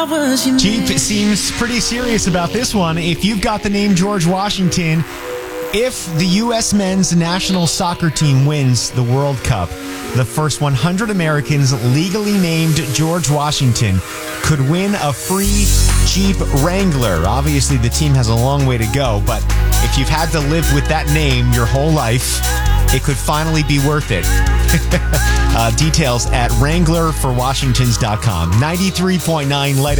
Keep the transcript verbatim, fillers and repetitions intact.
Jeep seems pretty serious about this one. If you've got the name George Washington, if the U S men's national soccer team wins the World Cup, the first one hundred Americans legally named George Washington could win a free Jeep Wrangler. Obviously, the team has a long way to go, but if you've had to live with that name your whole life, it could finally be worth it. uh, details at wrangler for washingtons dot com. ninety-three point nine Light